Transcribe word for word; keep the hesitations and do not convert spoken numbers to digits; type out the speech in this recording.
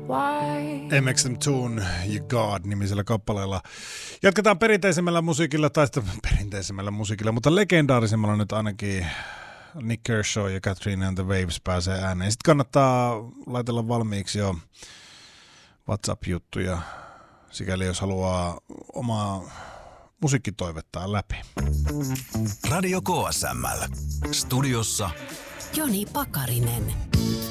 M X M Toon You God -nimisellä kappaleella. Jatketaan perinteisemmällä musiikilla, tai sitten perinteisemmällä musiikilla, mutta legendaarisemmalla nyt ainakin Nick Kershaw ja Katrina and the Waves pääsee ääneen. Sitten kannattaa laitella valmiiksi jo WhatsApp-juttuja, sikäli jos haluaa omaa musiikkitoivettaan läpi. Radio K S M L. Studiossa Joni Pakarinen.